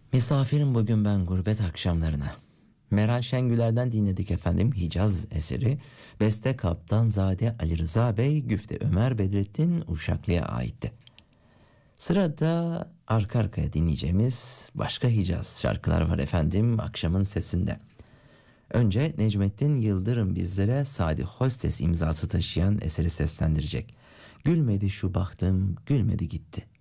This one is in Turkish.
Misafirim bugün ben gurbet akşamlarına. Meral Şengüler'den dinledik efendim Hicaz eseri. Beste Kaptanzade Ali Rıza Bey, güfte Ömer Bedrettin Uşaklı'ya aitti. Sırada arka arkaya dinleyeceğimiz başka Hicaz şarkılar var efendim akşamın sesinde. Önce Necmettin Yıldırım bizlere Sadi Hostes imzası taşıyan eseri seslendirecek. Gülmedi şu bahtım, gülmedi gitti.